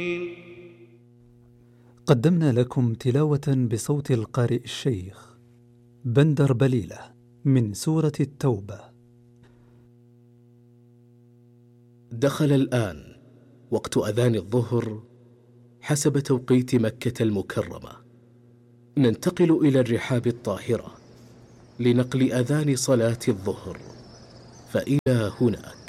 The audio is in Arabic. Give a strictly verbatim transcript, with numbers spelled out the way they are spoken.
قدمنا لكم تلاوة بصوت القارئ الشيخ بندر بليلة من سورة التوبة. دخل الآن وقت أذان الظهر حسب توقيت مكة المكرمة. ننتقل إلى الرحاب الطاهرة لنقل أذان صلاة الظهر، فإلى هناك.